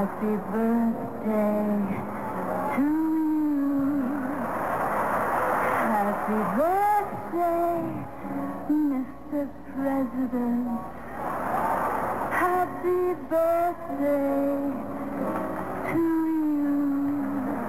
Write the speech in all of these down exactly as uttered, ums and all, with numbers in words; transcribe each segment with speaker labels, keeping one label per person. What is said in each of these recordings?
Speaker 1: Happy birthday to you. Happy birthday, mister President. Happy birthday to you.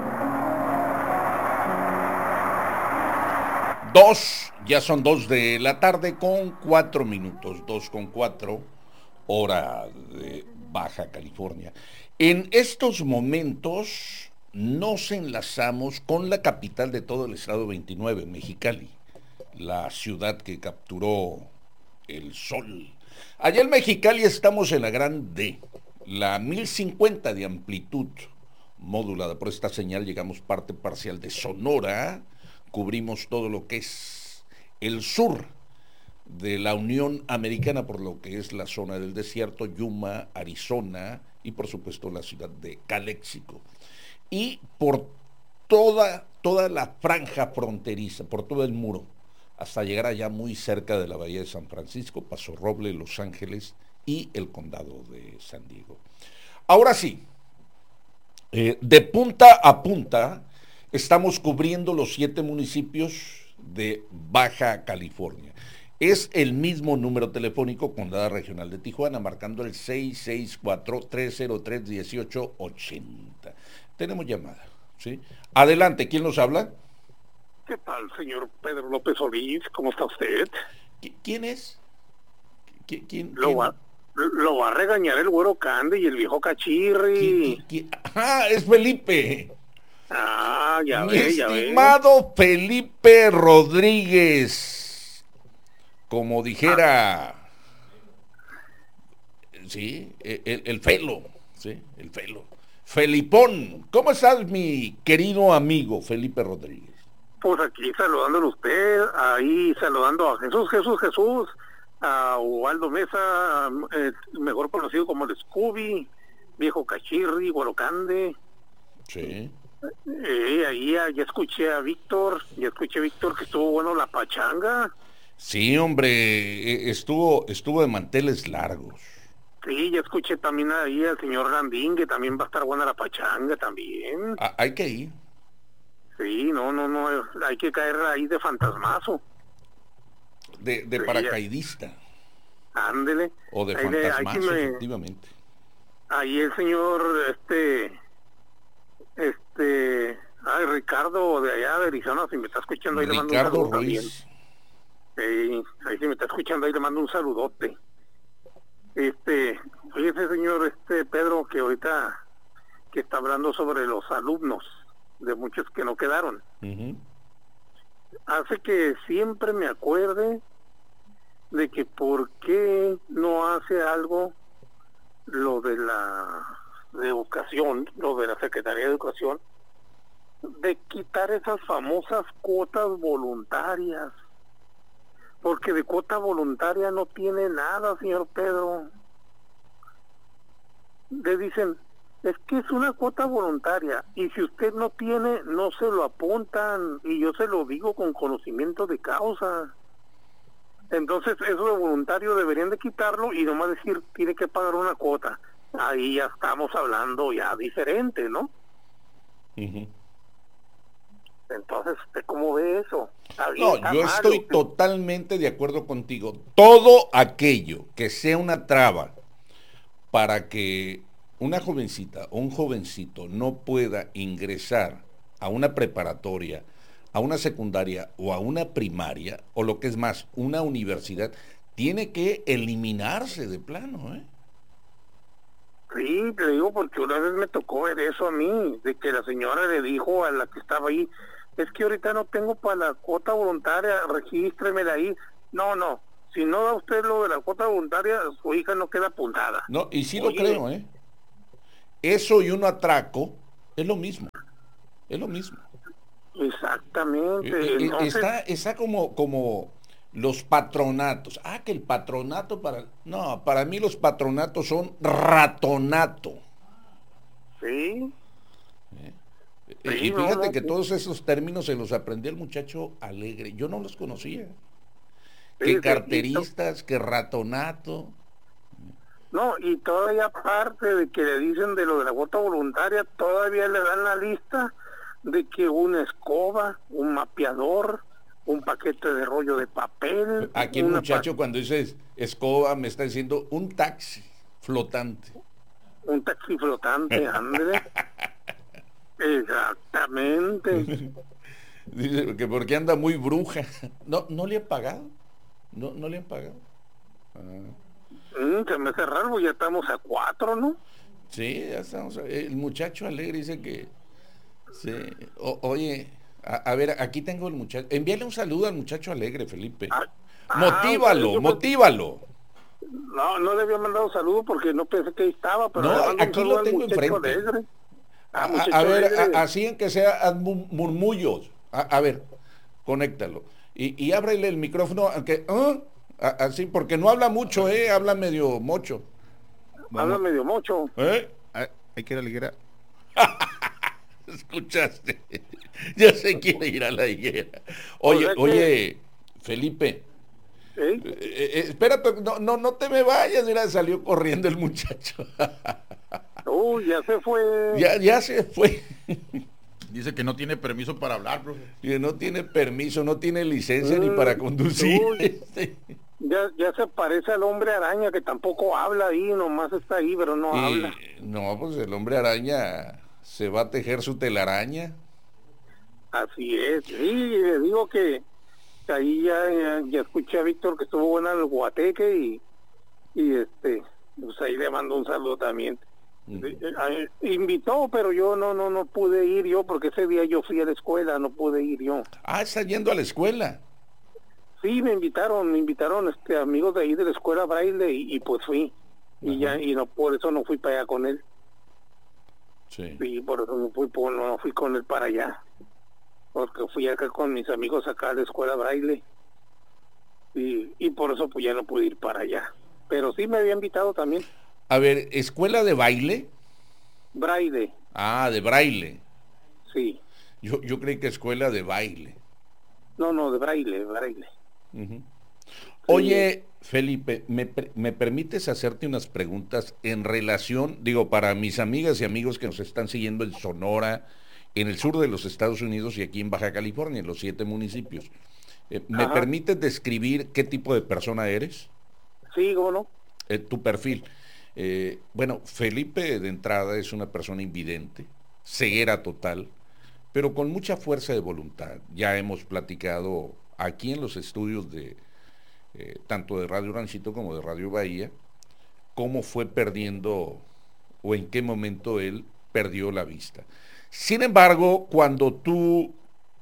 Speaker 2: Dos, ya son dos de la tarde con cuatro minutos, dos con cuatro, hora de Baja California. En estos momentos nos enlazamos con la capital de todo el estado veintinueve, Mexicali, la ciudad que capturó el sol. Allá en Mexicali estamos en la gran D, la mil cincuenta de amplitud modulada. Por esta señal llegamos parte parcial de Sonora, cubrimos todo lo que es el sur de la Unión Americana, por lo que es la zona del desierto, Yuma, Arizona, y por supuesto la ciudad de Calexico. Y por toda, toda la franja fronteriza, por todo el muro, hasta llegar allá muy cerca de la bahía de San Francisco, Paso Roble, Los Ángeles y el condado de San Diego. Ahora sí, eh, de punta a punta, estamos cubriendo los siete municipios de Baja California. Es el mismo número telefónico con la regional de Tijuana, marcando el seis seis cuatro, tres cero tres, uno ocho ocho cero. Tenemos llamada, ¿sí? Adelante, ¿quién nos habla?
Speaker 3: ¿Qué tal, señor Pedro López Solís? ¿Cómo está usted?
Speaker 2: ¿Quién es? ¿Quién? quién,
Speaker 3: lo,
Speaker 2: quién?
Speaker 3: Va, lo va a regañar el güero Cande y el viejo Cachirri.
Speaker 2: ¿Quién, quién, quién? Ah, es Felipe.
Speaker 3: Ah, ya
Speaker 2: Mi
Speaker 3: ve, ya ve.
Speaker 2: estimado Felipe Rodríguez. Como dijera, ah. sí, el, el Felo, sí, el Felo. Felipón, ¿cómo estás, mi querido amigo Felipe Rodríguez?
Speaker 3: Pues aquí saludándole a usted, ahí saludando a Jesús, Jesús, Jesús, a Ubaldo Mesa, eh, mejor conocido como el Scooby, viejo Cachirri, Guarocande.
Speaker 2: Sí.
Speaker 3: Eh, ahí ya, ya escuché a Víctor, ya escuché a Víctor que estuvo bueno la pachanga.
Speaker 2: Sí, hombre, estuvo estuvo de manteles largos.
Speaker 3: Sí, ya escuché también ahí al señor Landín, que también va a estar buena la pachanga también.
Speaker 2: Ah, hay que ir.
Speaker 3: Sí, no, no, no, hay que caer ahí de fantasmazo.
Speaker 2: De, de sí, paracaidista.
Speaker 3: Ándele.
Speaker 2: O de ahí fantasmazo, de, me, efectivamente.
Speaker 3: Ahí el señor, este, este, ay, Ricardo de allá de Arizona, si me está escuchando ahí
Speaker 2: Ricardo
Speaker 3: le mando un saludo
Speaker 2: Ruiz.
Speaker 3: También. Sí, ahí si me está escuchando ahí le mando un saludote. Este, fíjese señor, este Pedro, que ahorita que está hablando sobre los alumnos, de muchos que no quedaron. Uh-huh. Hace que siempre me acuerde de que por qué no hace algo lo de la de educación, lo de la Secretaría de Educación, de quitar esas famosas cuotas voluntarias. Porque de cuota voluntaria no tiene nada, señor Pedro. Le dicen, es que es una cuota voluntaria, y si usted no tiene, no se lo apuntan, y yo se lo digo con conocimiento de causa. Entonces, eso de voluntario deberían de quitarlo, y nomás decir, tiene que pagar una cuota. Ahí ya estamos hablando ya diferente, ¿no?
Speaker 2: Uh-huh.
Speaker 3: Entonces, ¿usted cómo ve eso?
Speaker 2: No, yo estoy mal, totalmente de acuerdo contigo. Todo aquello que sea una traba para que una jovencita o un jovencito no pueda ingresar a una preparatoria, a una secundaria o a una primaria, o lo que es más, una universidad, tiene que eliminarse de plano, ¿eh?
Speaker 3: Sí, te digo porque una vez me tocó ver eso a mí, de que la señora le dijo a la que estaba ahí, es que ahorita no tengo para la cuota voluntaria, regístremela ahí. No, no, si no da usted lo de la cuota voluntaria, su hija no queda apuntada.
Speaker 2: No, y sí Oye, lo creo, ¿eh? Eso y un atraco es lo mismo, es lo mismo.
Speaker 3: Exactamente.
Speaker 2: Eh,
Speaker 3: Entonces,
Speaker 2: está, está como, como los patronatos. Ah, que el patronato para... No, para mí los patronatos son ratonato.
Speaker 3: Sí.
Speaker 2: ¿Eh?
Speaker 3: Sí,
Speaker 2: y fíjate
Speaker 3: no, no,
Speaker 2: que
Speaker 3: sí.
Speaker 2: todos esos términos se los aprendió el muchacho Alegre. Yo no los conocía.
Speaker 3: Sí,
Speaker 2: que
Speaker 3: sí,
Speaker 2: carteristas, sí, que ratonato.
Speaker 3: No, y todavía aparte de que le dicen de lo de la cuota voluntaria, todavía le dan la lista de que una escoba, un mapeador, un paquete de rollo de papel.
Speaker 2: Aquí el
Speaker 3: una
Speaker 2: muchacho
Speaker 3: pa-
Speaker 2: cuando dice escoba me está diciendo un taxi flotante.
Speaker 3: un taxi flotante, ándale. Exactamente.
Speaker 2: Dice que porque anda muy bruja. No, no le han pagado. No, no le han pagado. Ah,
Speaker 3: Mm, se me hace raro, pues ya estamos a cuatro, ¿no?
Speaker 2: sí, ya estamos. El muchacho alegre dice que sí. O- oye, a, a ver, aquí tengo el muchacho. Envíale un saludo al muchacho alegre, Felipe.
Speaker 3: Ah, ah,
Speaker 2: Motívalo,
Speaker 3: yo-
Speaker 2: motívalo.
Speaker 3: No, no le había mandado saludos porque no pensé que ahí estaba, pero
Speaker 2: No,
Speaker 3: le mando un
Speaker 2: aquí
Speaker 3: saludo
Speaker 2: lo
Speaker 3: al
Speaker 2: tengo
Speaker 3: muchacho
Speaker 2: enfrente.
Speaker 3: alegre. Ah,
Speaker 2: A,
Speaker 3: muchacho
Speaker 2: a ver,
Speaker 3: alegre.
Speaker 2: a- así en que sea haz mu- murmullos. A, a ver, conéctalo. Y, y ábrele el micrófono, aunque, ¿ah? A- así, porque no habla mucho, ¿eh? Habla medio mocho.
Speaker 3: Habla medio mocho.
Speaker 2: ¿Eh?
Speaker 4: Ah, hay que ir a la higuera.
Speaker 2: ¿Escuchaste? Ya se quiere ir a la higuera. Oye,
Speaker 3: O sea que-
Speaker 2: oye, Felipe,
Speaker 3: ¿Eh?
Speaker 2: eh, eh, espérate, no, no, no te me vayas, mira, salió corriendo el muchacho.
Speaker 3: Uy, ya se fue.
Speaker 2: ya, ya se fue.
Speaker 4: Dice que no tiene permiso para hablar, profe.
Speaker 2: Que no tiene permiso, no tiene licencia ni
Speaker 3: Mm,
Speaker 2: para conducir.
Speaker 3: uy.
Speaker 2: Este.
Speaker 3: Ya, ya se parece al hombre araña que tampoco habla ahí, nomás está ahí, pero no
Speaker 2: Y,
Speaker 3: habla.
Speaker 2: no, pues el hombre araña se va a tejer su telaraña.
Speaker 3: Así es. Sí, le digo que, que ahí ya, ya, ya escuché a Víctor que estuvo buena en el Guateque y, y este, pues ahí le mando un saludo también.
Speaker 2: Ujú.
Speaker 3: Eh, eh, invitó, pero yo no no no pude ir yo porque ese día yo fui a la escuela, no pude ir yo.
Speaker 2: Ah, está yendo a la escuela.
Speaker 3: Sí, me invitaron, me invitaron este amigos de ahí de la escuela Braille y, y pues fui. Y
Speaker 2: Ajá.
Speaker 3: ya y no por eso no fui para allá con él.
Speaker 2: Sí.
Speaker 3: Y por eso no fui por- no fui con él para allá. Porque fui acá con mis amigos acá a la escuela Braille. Y, y por eso pues ya no pude ir para allá. Pero sí me había invitado también.
Speaker 2: A ver, ¿escuela de baile?
Speaker 3: Braille,
Speaker 2: Ah, de braille.
Speaker 3: sí.
Speaker 2: Yo, yo creí que escuela de baile.
Speaker 3: No, no, de Braille, Braille.
Speaker 2: Ujú. Oye, Felipe, ¿me, per- ¿me permites hacerte unas preguntas en relación, digo, para mis amigas y amigos que nos están siguiendo en Sonora, en el sur de los Estados Unidos y aquí en Baja California, en los siete municipios? Eh, ¿Me
Speaker 3: Ajá.
Speaker 2: permites describir qué tipo de persona eres?
Speaker 3: Sí, ¿cómo no?
Speaker 2: Eh, tu perfil. Eh, bueno, Felipe de entrada es una persona invidente, ceguera total, pero con mucha fuerza de voluntad. Ya hemos platicado aquí en los estudios de eh, tanto de Radio Ranchito como de Radio Bahía, cómo fue perdiendo o en qué momento él perdió la vista. Sin embargo, cuando tú,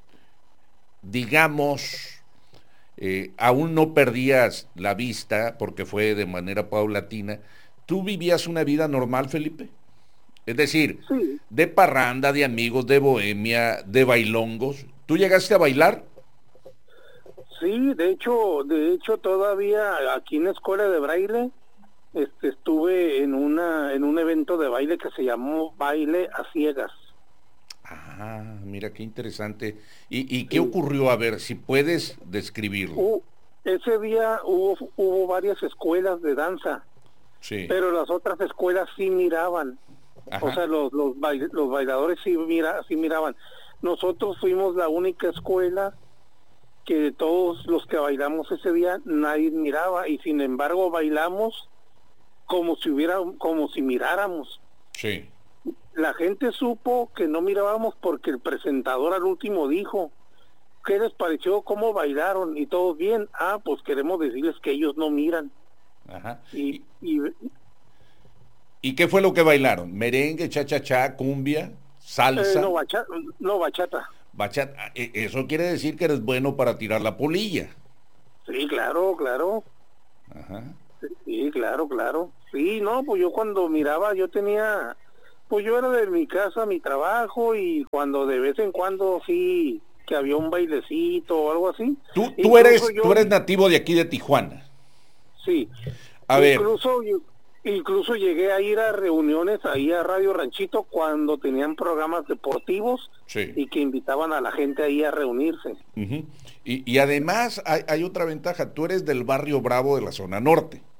Speaker 2: digamos, eh, aún no perdías la vista, porque fue de manera paulatina, ¿tú vivías una vida normal, Felipe? Es decir,
Speaker 3: Sí.
Speaker 2: de parranda, de amigos, de bohemia, de bailongos. ¿Tú llegaste a bailar?
Speaker 3: Sí, de hecho, de hecho todavía aquí en la escuela de Braille este, estuve en una en un evento de baile que se llamó Baile a Ciegas.
Speaker 2: Ah, mira qué interesante. ¿Y, y qué
Speaker 3: Sí.
Speaker 2: ocurrió? A ver, si puedes describirlo.
Speaker 3: Hu- ese día hubo hubo varias escuelas de danza,
Speaker 2: Sí.
Speaker 3: pero las otras escuelas sí miraban.
Speaker 2: Ajá.
Speaker 3: O sea, los los, bail- los bailadores sí mira sí miraban. Nosotros fuimos la única escuela que de todos los que bailamos ese día nadie miraba y sin embargo bailamos como si hubiera como si miráramos.
Speaker 2: Sí.
Speaker 3: La gente supo que no mirábamos porque el presentador al último dijo, ¿qué les pareció? ¿Cómo bailaron? Y todos bien. Ah, pues queremos decirles que ellos no miran.
Speaker 2: Ajá.
Speaker 3: Y, y
Speaker 2: ¿Y qué fue lo que bailaron? ¿Merengue, cha-cha-cha, cumbia, salsa,
Speaker 3: eh, no, bachata, no bachata.
Speaker 2: bachata? E- Eso quiere decir que eres bueno para tirar la polilla.
Speaker 3: Sí, claro, claro.
Speaker 2: Ajá.
Speaker 3: Sí, claro, claro. Sí, no, pues yo cuando miraba, yo tenía, pues yo era de mi casa, mi trabajo, y cuando de vez en cuando sí, que había un bailecito o algo así.
Speaker 2: Tú, tú,
Speaker 3: Incluso
Speaker 2: eres,
Speaker 3: yo-
Speaker 2: tú eres nativo de aquí de Tijuana.
Speaker 3: Sí.
Speaker 2: A ver.
Speaker 3: Incluso, yo- incluso llegué a ir a reuniones ahí a Radio Ranchito cuando tenían programas deportivos
Speaker 2: Sí.
Speaker 3: y que invitaban a la gente ahí a reunirse.
Speaker 2: Ujú. y, y además hay, hay otra ventaja, tú eres del barrio Bravo de la zona norte.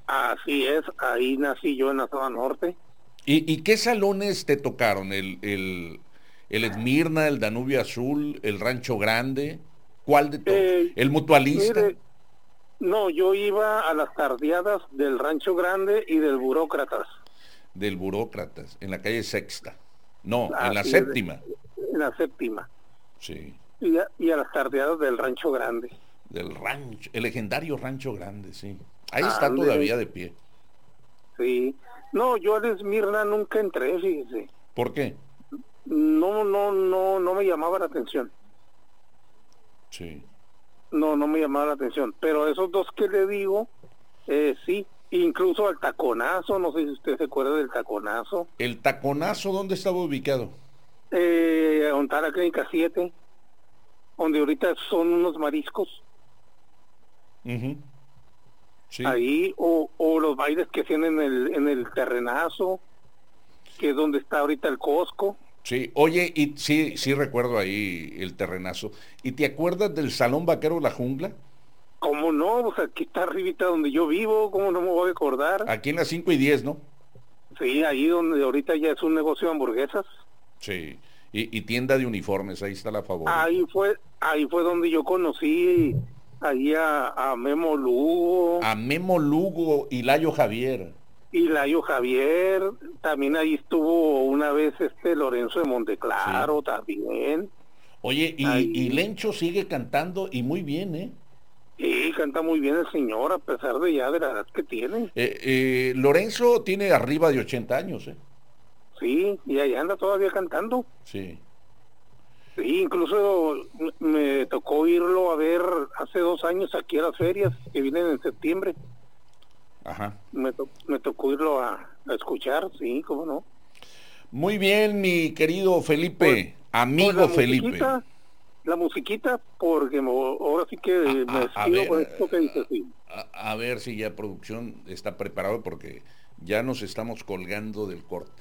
Speaker 3: Así es, ahí nací yo en la zona norte.
Speaker 2: ¿Y, y qué salones te tocaron? ¿El, el, el Esmirna, el Danubio Azul, el Rancho Grande? ¿Cuál de todos?
Speaker 3: Eh,
Speaker 2: ¿El Mutualista?
Speaker 3: Mire, no, yo iba a las tardeadas del Rancho Grande y del Burócratas.
Speaker 2: Del Burócratas, en la calle Sexta. No,
Speaker 3: Así
Speaker 2: en la
Speaker 3: es,
Speaker 2: séptima.
Speaker 3: En la séptima.
Speaker 2: Sí,
Speaker 3: Y a, y a las tardeadas del Rancho Grande.
Speaker 2: del rancho, el legendario Rancho Grande, sí. Ahí está
Speaker 3: Ándele.
Speaker 2: todavía de pie.
Speaker 3: Sí. No, yo a Esmirna nunca entré, fíjese.
Speaker 2: ¿Por qué?
Speaker 3: No, no, no, no me llamaba la atención.
Speaker 2: Sí.
Speaker 3: No, no me llamaba la atención. Pero esos dos que le digo, eh, sí. Incluso al Taconazo, no sé si usted se acuerda del Taconazo.
Speaker 2: ¿El Taconazo dónde estaba ubicado?
Speaker 3: Eh, donde está la Clínica siete, donde ahorita son unos mariscos.
Speaker 2: Ujú. Sí.
Speaker 3: Ahí, o, o los bailes que hacían en el, en el Terrenazo, que es donde está ahorita el Costco.
Speaker 2: Sí, oye, y sí, sí recuerdo ahí el Terrenazo. ¿Y te acuerdas del Salón Vaquero La Jungla?
Speaker 3: ¿Cómo no? Pues aquí está arribita donde yo vivo, ¿cómo no me voy a acordar?
Speaker 2: Aquí en las cinco y diez, ¿no?
Speaker 3: Sí, ahí donde ahorita ya es un negocio de hamburguesas.
Speaker 2: Sí. Y, y tienda de uniformes, ahí está la favorita.
Speaker 3: Ahí fue, ahí fue donde yo conocí ahí a, a Memo Lugo.
Speaker 2: A Memo Lugo y Layo Javier.
Speaker 3: Y Layo Javier, también ahí estuvo una vez este Lorenzo de Monteclaro, sí. También.
Speaker 2: Oye, y, y Lencho sigue cantando y muy bien, ¿eh?
Speaker 3: Sí, canta muy bien el señor, a pesar de ya de la edad que tiene.
Speaker 2: Eh, eh, Lorenzo tiene arriba de ochenta años, ¿eh?
Speaker 3: Sí, y ahí anda todavía cantando.
Speaker 2: Sí.
Speaker 3: Sí, incluso me tocó irlo a ver hace dos años aquí a las ferias que vienen en septiembre.
Speaker 2: Ajá.
Speaker 3: Me, to me tocó irlo a, a escuchar, sí, cómo no.
Speaker 2: Muy bien, mi querido Felipe,
Speaker 3: pues,
Speaker 2: amigo
Speaker 3: pues la
Speaker 2: Felipe.
Speaker 3: Musiquita, la musiquita, porque me, ahora sí que
Speaker 2: a,
Speaker 3: me
Speaker 2: a,
Speaker 3: despido
Speaker 2: ver,
Speaker 3: con esto que dice así.
Speaker 2: A, a ver si ya producción está preparado porque ya nos estamos colgando del corte.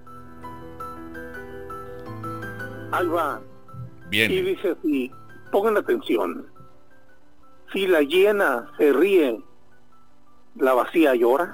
Speaker 3: Ahí va.
Speaker 2: Bien.
Speaker 3: Y dice así, pongan atención. Si la hiena se ríe, ¿la vacía llora?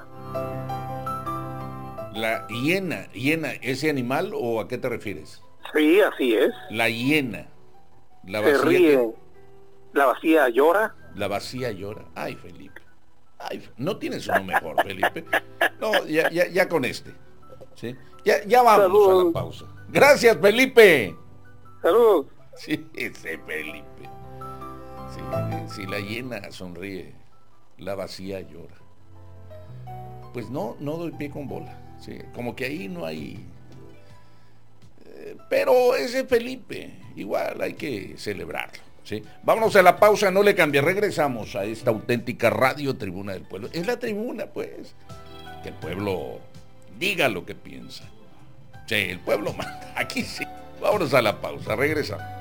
Speaker 2: La hiena, hiena, ¿ese animal o a qué te refieres?
Speaker 3: Sí, así es.
Speaker 2: La hiena. La
Speaker 3: se
Speaker 2: vacía
Speaker 3: ríe,
Speaker 2: que...
Speaker 3: ¿la vacía llora?
Speaker 2: La vacía llora. Ay, Felipe. Ay, no tienes uno mejor, Felipe. No, ya, ya, ya con este. ¿Sí? Ya, ya vamos Saludos. a la pausa. Gracias, Felipe.
Speaker 3: Saludos.
Speaker 2: Sí, ese Felipe. Sí, si la hiena sonríe, la vacía llora. Pues no, no doy pie con bola. Sí, como que ahí no hay. Eh, pero ese Felipe, igual hay que celebrarlo. ¿Sí? Vámonos a la pausa, no le cambie. Regresamos a esta auténtica radio Tribuna del Pueblo. Es la tribuna, pues. Que el pueblo diga lo que piensa. Sí, el pueblo manda. Aquí sí. Vámonos a la pausa, regresamos.